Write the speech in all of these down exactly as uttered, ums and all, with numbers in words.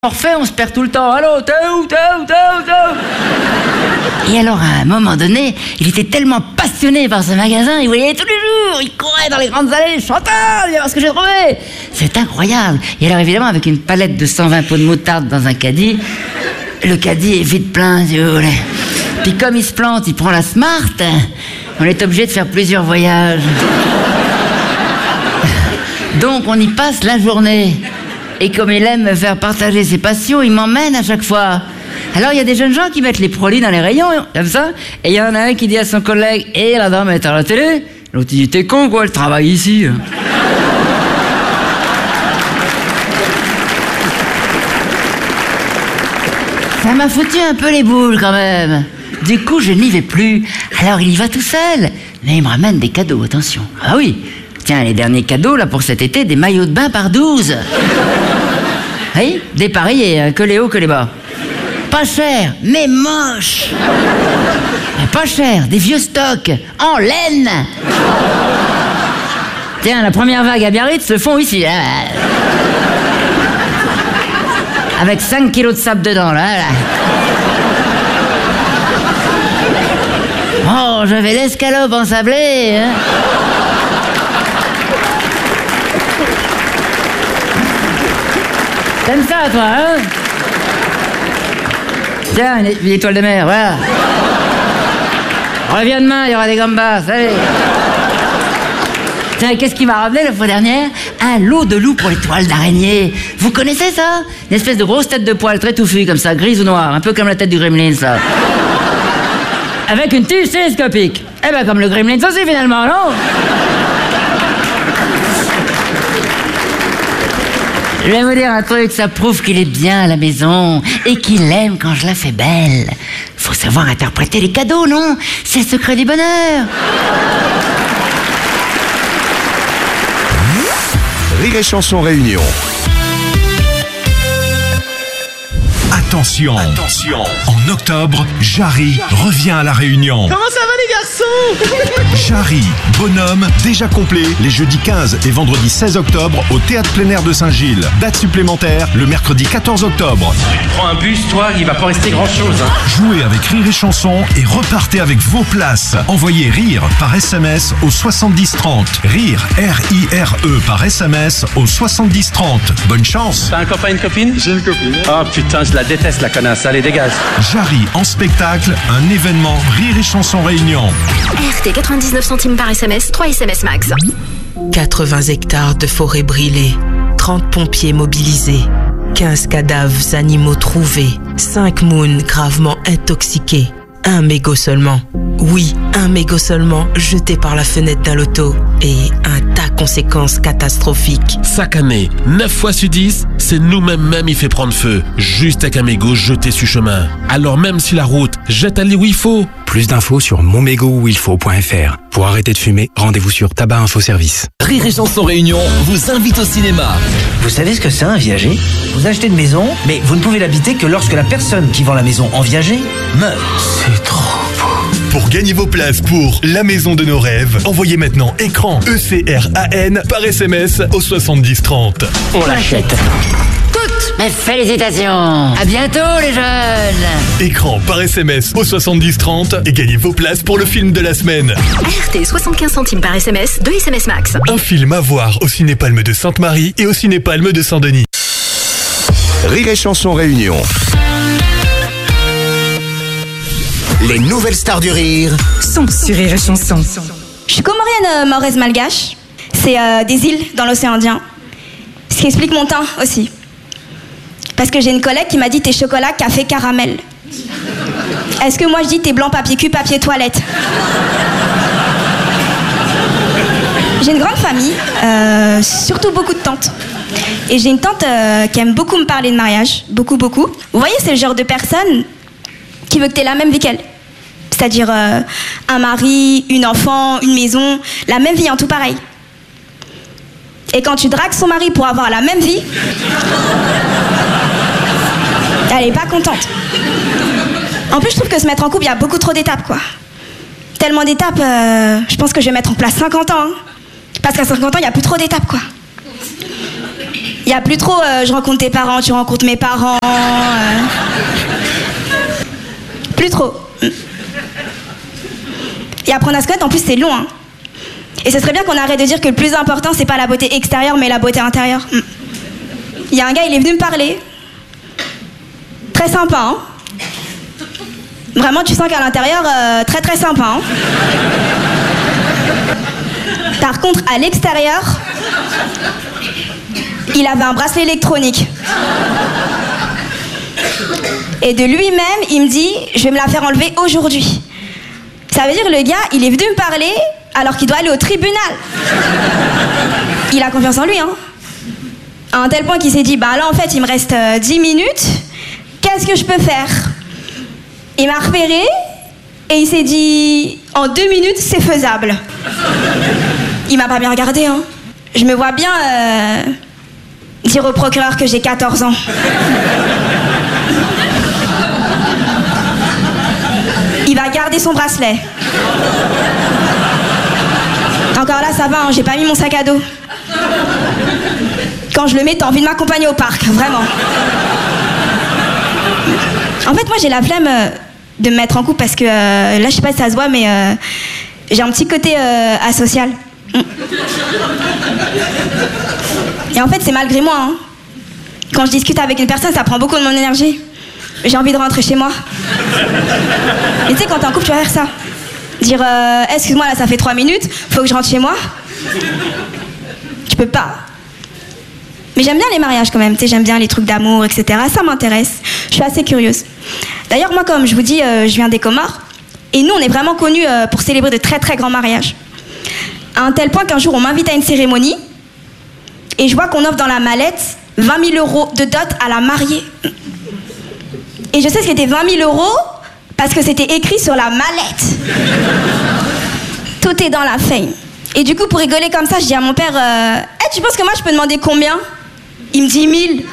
Orphée, on se perd tout le temps. Allô, t'es où, t'es où, t'es où, t'es où? Et alors, à un moment donné, il était tellement passionné par ce magasin, il voyait tous les jours, il courait dans les grandes allées, Chantal, viens voir ce que j'ai trouvé. C'est incroyable. Et alors, évidemment, avec une palette de cent vingt pots de moutarde dans un caddie, le caddie est vite plein, si vous voulez. Puis comme il se plante, il prend la Smart, on est obligé de faire plusieurs voyages. Donc, on y passe la journée. Et comme il aime me faire partager ses passions, il m'emmène à chaque fois. Alors, il y a des jeunes gens qui mettent les produits dans les rayons, comme ça, et il y en a un qui dit à son collègue « Et la dame est à la télé ?» L'autre dit « T'es con, quoi, elle travaille ici. » Ça m'a foutu un peu les boules, quand même. Du coup, je n'y vais plus. Alors, il y va tout seul. Mais il me ramène des cadeaux, attention. Ah oui. Tiens, les derniers cadeaux, là, pour cet été, des maillots de bain par douze. Oui, dépareillés, que les hauts, que les bas. Pas cher, mais moche. Pas cher, des vieux stocks, en laine. Tiens, la première vague à Biarritz se font ici. Là. Avec cinq kilos de sable dedans, là. là. Oh, j'avais l'escalope ensablée, hein. T'aimes ça, toi, hein? Tiens, une, une étoile de mer, voilà. Reviens demain, il y aura des gambas, allez. Tiens, qu'est-ce qui m'a ramené la fois dernière? Un lot de loup pour les toiles d'araignée. Vous connaissez ça? Une espèce de grosse tête de poil très touffue, comme ça, grise ou noire, un peu comme la tête du gremlin, ça. Avec une tige télescopique. Eh ben, comme le gremlin aussi, finalement, non? Je vais vous dire un truc, ça prouve qu'il est bien à la maison et qu'il aime quand je la fais belle. Faut savoir interpréter les cadeaux, non? C'est le secret du bonheur. Rire et Chanson Réunion. Attention, attention. En octobre, Jarry revient à La Réunion. Comment ça va les garçons? Jarry, bonhomme, déjà complet, les jeudis quinze et vendredi seize octobre au Théâtre plein air de Saint-Gilles. Date supplémentaire, le mercredi quatorze octobre. Tu prends un bus, toi, il va pas rester grand-chose. Hein. Jouez avec Rire et Chanson et repartez avec vos places. Envoyez RIRE par S M S au soixante-dix trente. RIRE, R I R E par S M S au soixante-dix trente. Bonne chance. T'as un copain, une copine? J'ai une copine. Oh putain, je la déteste, la connasse. Allez, dégage. Jarry en spectacle, un événement Rire et Chanson Réunion. R T quatre-vingt-dix-neuf centimes par S M S, trois S M S max. quatre-vingts hectares de forêt brûlée, trente pompiers mobilisés, quinze cadavres animaux trouvés, cinq moons gravement intoxiqués, un mégot seulement. Oui, un mégot seulement jeté par la fenêtre d'un loto et un tas de conséquences catastrophiques. Chaque année, neuf fois sur dix, c'est nous-mêmes même il fait prendre feu, juste avec un mégot jeté sur chemin. Alors même si la route jette aller où il faut. Plus d'infos sur mon mégot où il faut point f r. Pour arrêter de fumer, rendez-vous sur Tabac Info Service. Rire et Chanson Réunion vous invite au cinéma. Vous savez ce que c'est un viager? Vous achetez une maison, mais vous ne pouvez l'habiter que lorsque la personne qui vend la maison en viager meurt. C'est trop beau. Pour gagner vos places pour La Maison de nos rêves, envoyez maintenant écran E C R A N par S M S au soixante-dix trente. On l'achète. Toutes mes félicitations. À bientôt, les jeunes. Écran par S M S au soixante-dix trente et gagnez vos places pour le film de la semaine. R T soixante-quinze centimes par S M S, deux S M S max. Un film à voir au Ciné-Palme de Sainte-Marie et au Ciné-Palme de Saint-Denis. Rire et Chanson Réunion. Les nouvelles stars du rire sont sur Rire et Chanson. Je suis comorienne euh, mahoraise malgache. C'est euh, des îles dans l'océan Indien. Ce qui explique mon teint aussi. Parce que j'ai une collègue qui m'a dit t'es chocolat, café, caramel. Est-ce que moi je dis t'es blanc, papier cul, papier toilette? J'ai une grande famille, euh, surtout beaucoup de tantes. Et j'ai une tante euh, qui aime beaucoup me parler de mariage, beaucoup, beaucoup. Vous voyez, c'est le genre de personne qui veut que t'aies la même vie qu'elle. C'est-à-dire euh, un mari, une enfant, une maison, la même vie en tout pareil. Et quand tu dragues son mari pour avoir la même vie, elle est pas contente. En plus, je trouve que se mettre en couple, il y a beaucoup trop d'étapes, quoi. Tellement d'étapes, euh, je pense que je vais mettre en place cinquante ans. Hein. Parce qu'à cinquante ans, il n'y a plus trop d'étapes, quoi. Il n'y a plus trop euh, je rencontre tes parents, tu rencontres mes parents. Euh... Plus trop. Et apprendre à se connaître, en plus, c'est long. Hein. Et ce serait bien qu'on arrête de dire que le plus important, c'est pas la beauté extérieure, mais la beauté intérieure. Il y a un gars, il est venu me parler. Très sympa, hein. Vraiment, tu sens qu'à l'intérieur, euh, très très sympa, hein. Par contre, à l'extérieur, il avait un bracelet électronique. Et de lui-même, il me dit, je vais me la faire enlever aujourd'hui. Ça veut dire le gars, il est venu me parler alors qu'il doit aller au tribunal. Il a confiance en lui, hein. À un tel point qu'il s'est dit, bah là en fait, il me reste euh, dix minutes. Qu'est-ce que je peux faire? Il m'a repéré et il s'est dit, en deux minutes, c'est faisable. Il m'a pas bien regardé, hein. Je me vois bien euh, dire au procureur que j'ai quatorze ans. Il va garder son bracelet. Encore là, ça va, hein, j'ai pas mis mon sac à dos. Quand je le mets, t'as envie de m'accompagner au parc, vraiment. En fait, moi, j'ai la flemme euh, de me mettre en couple parce que, euh, là, je sais pas si ça se voit, mais euh, j'ai un petit côté euh, asocial. Mm. Et en fait, c'est malgré moi. Hein. Quand je discute avec une personne, ça prend beaucoup de mon énergie. J'ai envie de rentrer chez moi. Et tu sais, quand t'es en couple, tu vas faire ça. Dire, euh, excuse-moi, là, ça fait trois minutes, faut que je rentre chez moi. Tu peux pas. Mais j'aime bien les mariages quand même, tu sais, j'aime bien les trucs d'amour, et cetera. Ça m'intéresse. Je suis assez curieuse. D'ailleurs, moi, comme je vous dis, euh, je viens des Comores. Et nous, on est vraiment connus euh, pour célébrer de très très grands mariages. À un tel point qu'un jour, on m'invite à une cérémonie. Et je vois qu'on offre dans la mallette vingt mille euros de dot à la mariée. Et je sais ce qu'était vingt mille euros parce que c'était écrit sur la mallette. Tout est dans la fame. Et du coup, pour rigoler comme ça, je dis à mon père, euh, hey, tu penses que moi, je peux demander combien? Il me dit mille.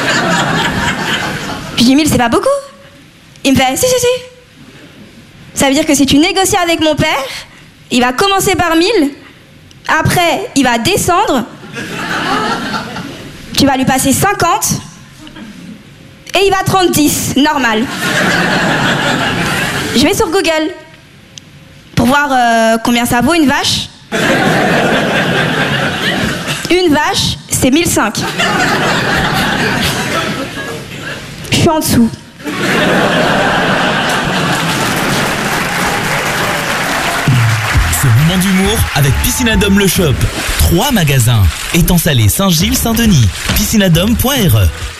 Je dis mille, c'est pas beaucoup. Il me fait, si, si, si. Ça veut dire que si tu négocies avec mon père, il va commencer par mille. Après, il va descendre. Tu vas lui passer cinquante. Et il va te rendre dix, normal. Je vais sur Google pour voir euh, combien ça vaut une vache. Une vache, c'est mille cinq. Je suis en dessous. Ce moment d'humour avec Piscinadome Le Shop. Trois magasins. Étang Salé, Saint-Gilles, Saint-Denis. piscinadome point r e